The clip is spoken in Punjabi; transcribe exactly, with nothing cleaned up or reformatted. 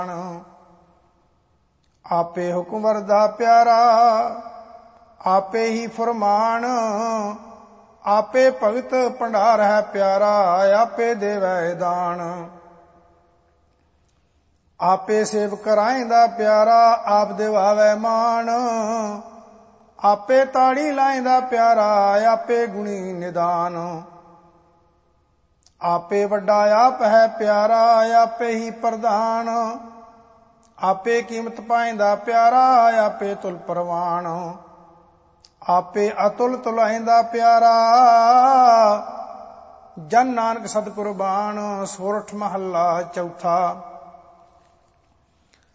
ਆਪੇ ਹੁਕਮ ਵਰਦਾ ਪਿਆਰਾ, ਆਪੇ ਹੀ ਫਰਮਾਨ। ਆਪੇ ਭਗਤ ਭੰਡਾਰ ਹੈ ਪਿਆਰਾ, ਆਪੇ ਦੇਵੈ ਦਾਨ। ਆਪੇ ਸੇਵਕ ਰਾਇਂਦਾ ਪਿਆਰਾ, ਆਪ ਦਿਵਾਵੈ ਮਾਨ। ਆਪੇ ਤਾੜੀ ਲਾਇਂਦਾ ਪਿਆਰਾ, ਆਪੇ ਗੁਣੀ ਨਿਦਾਨ। ਆਪੇ ਵੱਡਾ ਆਪ ਹੈ ਪਿਆਰਾ, ਆਪੇ ਹੀ ਪ੍ਰਧਾਨ। ਆਪੇ ਕੀਮਤ ਪਾਇਂਦਾ ਪਿਆਰਾ, ਆਪੇ ਤੁਲ ਪ੍ਰਵਾਨ। ਆਪੇ ਅਤੁਲ ਤੁਲਾਇਂਦਾ ਪਿਆਰਾ, ਜਨ ਨਾਨਕ ਸਤਿ ਕੁਰਬਾਨ। ਸੋਰਠ ਮਹੱਲਾ ਚੌਥਾ।